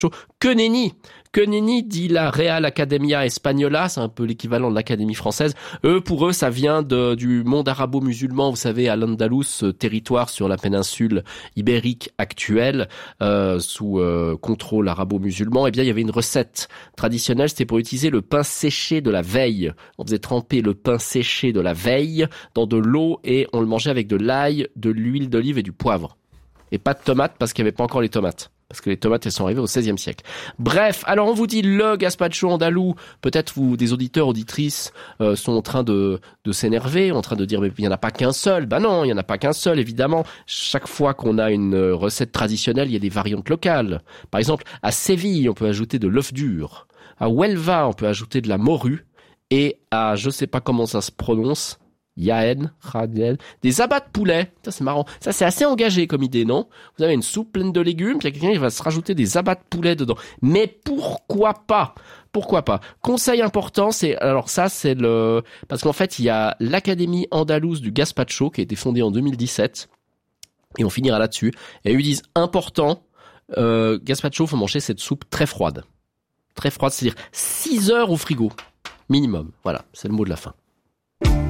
Que nenni, dit la Real Academia Española, c'est un peu l'équivalent de l'Académie française. Pour eux, ça vient du monde arabo-musulman, vous savez, à l'Andalous, territoire sur la péninsule ibérique actuelle, sous contrôle arabo-musulman. Eh bien, il y avait une recette traditionnelle, c'était pour utiliser le pain séché de la veille. On faisait tremper le pain séché de la veille dans de l'eau et on le mangeait avec de l'ail, de l'huile d'olive et du poivre. Et pas de tomates parce qu'il n'y avait pas encore les tomates. Parce que les tomates, elles sont arrivées au XVIe siècle. Bref, alors on vous dit le gazpacho andalou. Peut-être vous, des auditeurs, auditrices, sont en train de s'énerver, en train de dire mais il y en a pas qu'un seul. Ben non, il y en a pas qu'un seul, évidemment. Chaque fois qu'on a une recette traditionnelle, il y a des variantes locales. Par exemple, à Séville, on peut ajouter de l'œuf dur. À Huelva, on peut ajouter de la morue. Et à, je sais pas comment ça se prononce, Yaen, des abats de poulet. Ça, c'est marrant. Ça, c'est assez engagé comme idée, non? Vous avez une soupe pleine de légumes, puis il y a quelqu'un qui va se rajouter des abats de poulet dedans. Mais pourquoi pas? Pourquoi pas? Conseil important, parce qu'en fait, il y a l'Académie andalouse du gazpacho qui a été fondée en 2017. Et on finira là-dessus. Et ils disent important, gazpacho, faut manger cette soupe très froide. Très froide, c'est-à-dire 6 heures au frigo. Minimum. Voilà. C'est le mot de la fin.